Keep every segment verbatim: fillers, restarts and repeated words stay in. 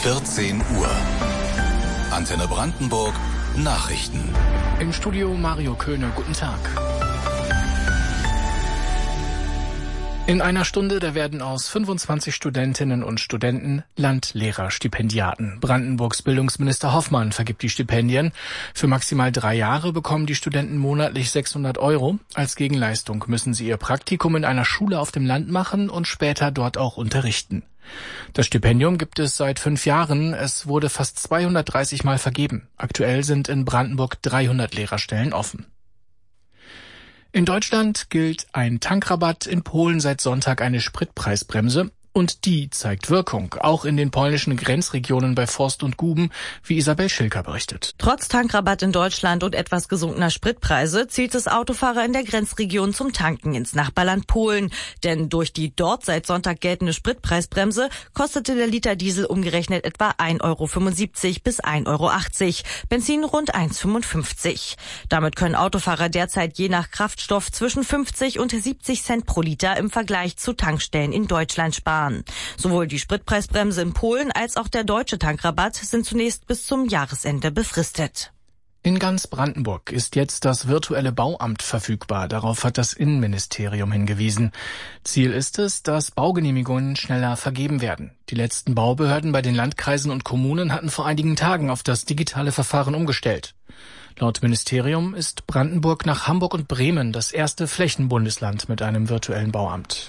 vierzehn Uhr. Antenne Brandenburg Nachrichten. Im Studio Mario Köhne, guten Tag. In einer Stunde, da werden aus fünfundzwanzig Studentinnen und Studenten Landlehrerstipendiaten. Brandenburgs Bildungsminister Hoffmann vergibt die Stipendien. Für maximal drei Jahre bekommen die Studenten monatlich sechshundert Euro. Als Gegenleistung müssen sie ihr Praktikum in einer Schule auf dem Land machen und später dort auch unterrichten. Das Stipendium gibt es seit fünf Jahren. Es wurde fast zweihundertdreißig Mal vergeben. Aktuell sind in Brandenburg dreihundert Lehrerstellen offen. In Deutschland gilt ein Tankrabatt, in Polen seit Sonntag eine Spritpreisbremse. Und die zeigt Wirkung, auch in den polnischen Grenzregionen bei Forst und Guben, wie Isabel Schilker berichtet. Trotz Tankrabatt in Deutschland und etwas gesunkener Spritpreise zielt es Autofahrer in der Grenzregion zum Tanken ins Nachbarland Polen. Denn durch die dort seit Sonntag geltende Spritpreisbremse kostete der Liter Diesel umgerechnet etwa ein Euro fünfundsiebzig bis ein Euro achtzig, Benzin rund eins Euro fünfundfünfzig. Damit können Autofahrer derzeit je nach Kraftstoff zwischen fünfzig und siebzig Cent pro Liter im Vergleich zu Tankstellen in Deutschland sparen. Sowohl die Spritpreisbremse in Polen als auch der deutsche Tankrabatt sind zunächst bis zum Jahresende befristet. In ganz Brandenburg ist jetzt das virtuelle Bauamt verfügbar. Darauf hat das Innenministerium hingewiesen. Ziel ist es, dass Baugenehmigungen schneller vergeben werden. Die letzten Baubehörden bei den Landkreisen und Kommunen hatten vor einigen Tagen auf das digitale Verfahren umgestellt. Laut Ministerium ist Brandenburg nach Hamburg und Bremen das erste Flächenbundesland mit einem virtuellen Bauamt.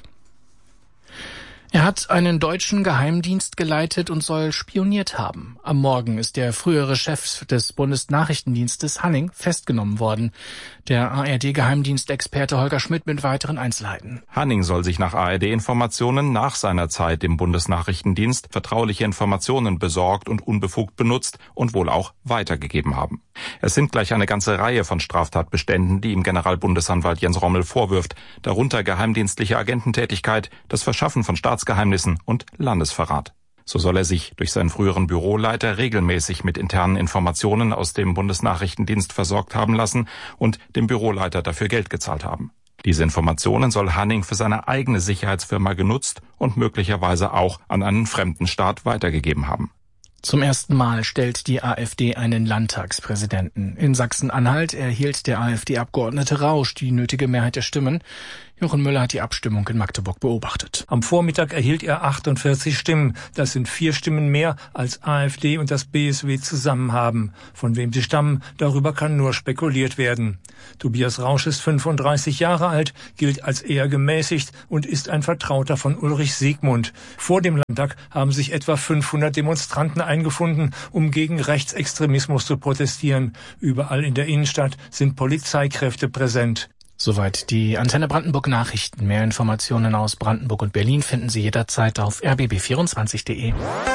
Er hat einen deutschen Geheimdienst geleitet und soll spioniert haben. Am Morgen ist der frühere Chef des Bundesnachrichtendienstes Hanning festgenommen worden. Der A R D-Geheimdienstexperte Holger Schmidt mit weiteren Einzelheiten. Hanning soll sich nach A R D-Informationen nach seiner Zeit im Bundesnachrichtendienst vertrauliche Informationen besorgt und unbefugt benutzt und wohl auch weitergegeben haben. Es sind gleich eine ganze Reihe von Straftatbeständen, die ihm Generalbundesanwalt Jens Rommel vorwirft, darunter geheimdienstliche Agententätigkeit, das Verschaffen von Staatsgeheimnissen und Landesverrat. So soll er sich durch seinen früheren Büroleiter regelmäßig mit internen Informationen aus dem Bundesnachrichtendienst versorgt haben lassen und dem Büroleiter dafür Geld gezahlt haben. Diese Informationen soll Hanning für seine eigene Sicherheitsfirma genutzt und möglicherweise auch an einen fremden Staat weitergegeben haben. Zum ersten Mal stellt die AfD einen Landtagspräsidenten. In Sachsen-Anhalt erhielt der AfD-Abgeordnete Rausch die nötige Mehrheit der Stimmen. Jochen Müller hat die Abstimmung in Magdeburg beobachtet. Am Vormittag erhielt er achtundvierzig Stimmen. Das sind vier Stimmen mehr, als AfD und das B S W zusammen haben. Von wem sie stammen, darüber kann nur spekuliert werden. Tobias Rausch ist fünfunddreißig Jahre alt, gilt als eher gemäßigt und ist ein Vertrauter von Ulrich Siegmund. Vor dem Landtag haben sich etwa fünfhundert Demonstranten eingefunden, um gegen Rechtsextremismus zu protestieren. Überall in der Innenstadt sind Polizeikräfte präsent. Soweit die Antenne Brandenburg Nachrichten. Mehr Informationen aus Brandenburg und Berlin finden Sie jederzeit auf r b b vierundzwanzig punkt de.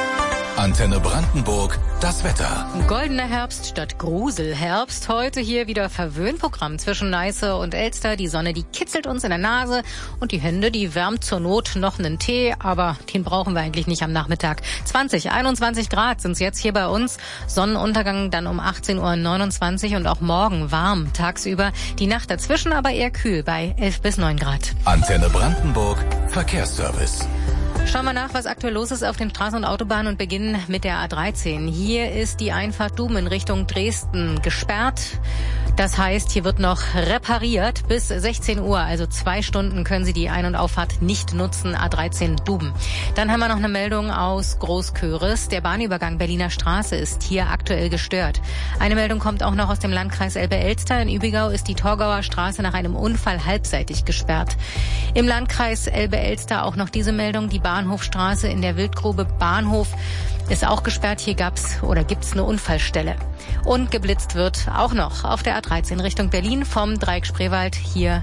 Antenne Brandenburg, das Wetter. Goldener Herbst statt Gruselherbst. Heute hier wieder Verwöhnprogramm zwischen Neiße und Elster. Die Sonne, die kitzelt uns in der Nase und die Hände, die wärmt zur Not noch einen Tee. Aber den brauchen wir eigentlich nicht am Nachmittag. zwanzig, einundzwanzig Grad sind es jetzt hier bei uns. Sonnenuntergang dann um achtzehn Uhr neunundzwanzig und auch morgen warm tagsüber. Die Nacht dazwischen aber eher kühl bei elf bis neun Grad. Antenne Brandenburg, Verkehrsservice. Schauen wir nach, was aktuell los ist auf den Straßen und Autobahnen und beginnen mit der A dreizehn. Hier ist die Einfahrt Duben in Richtung Dresden gesperrt. Das heißt, hier wird noch repariert bis sechzehn Uhr, also zwei Stunden können Sie die Ein- und Auffahrt nicht nutzen, A dreizehn Duben. Dann haben wir noch eine Meldung aus Großköris. Der Bahnübergang Berliner Straße ist hier aktuell gestört. Eine Meldung kommt auch noch aus dem Landkreis Elbe-Elster. In Übigau ist die Torgauer Straße nach einem Unfall halbseitig gesperrt. Im Landkreis Elbe-Elster auch noch diese Meldung, die Bahnhofstraße in der Wildgrube Bahnhof ist auch gesperrt. Hier gab's oder gibt's eine Unfallstelle. Und geblitzt wird auch noch auf der A dreizehn Richtung Berlin vom Dreieck Spreewald hier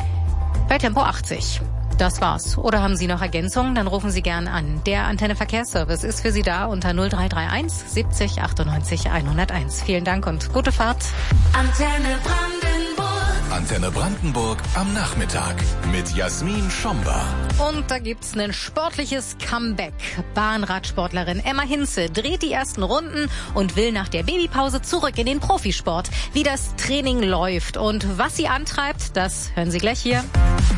bei Tempo achtzig. Das war's. Oder haben Sie noch Ergänzungen? Dann rufen Sie gern an. Der Antenne Verkehrsservice ist für Sie da unter null drei drei eins siebzig achtundneunzig hunderteins. Vielen Dank und gute Fahrt. Antenne Brandenburg. Antenne Brandenburg am Nachmittag mit Jasmin Schomba. Und da gibt's ein sportliches Comeback. Bahnradsportlerin Emma Hinze dreht die ersten Runden und will nach der Babypause zurück in den Profisport. Wie das Training läuft und was sie antreibt, das hören Sie gleich hier.